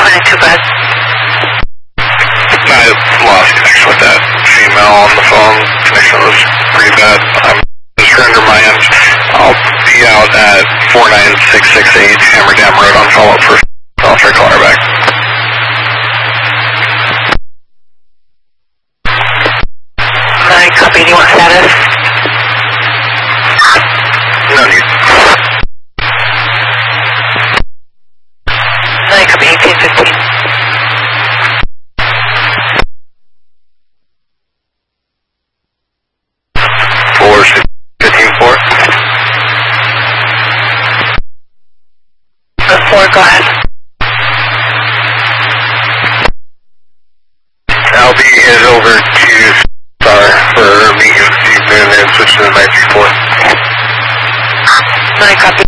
22, go ahead. I lost connection with that female on the phone. Connection was pretty bad. I'm just render my end. I'll be out at 49668 Hammer Dam Road on follow-up for. I'll try to call her back. Copy, do you want status? No need. Copy, 1815. 4, go ahead. I'll be headed over to Star for meeting Steve Moon and switch to the 934. Copy.